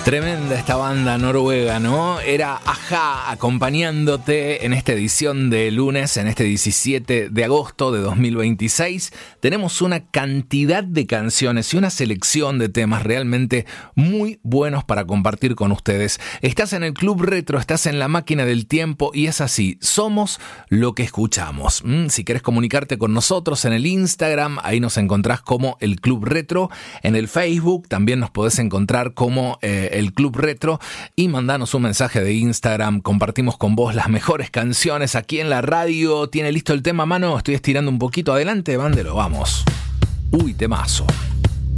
Tremenda esta banda noruega, ¿no? Era A-ha acompañándote en esta edición de lunes, en este 17 de agosto de 2026. Tenemos una cantidad de canciones y una selección de temas realmente muy buenos para compartir con ustedes. Estás en el Club Retro, estás en la máquina del tiempo y es así, somos lo que escuchamos. Si querés comunicarte con nosotros en el Instagram, ahí nos encontrás como el Club Retro. En el Facebook también nos podés encontrar como el Club Retro y mandanos un mensaje de Instagram. Compartimos con vos las mejores canciones aquí en la radio. ¿Tiene listo el tema, mano? Estoy estirando un poquito. Adelante, mándelo, vamos. Uy, temazo.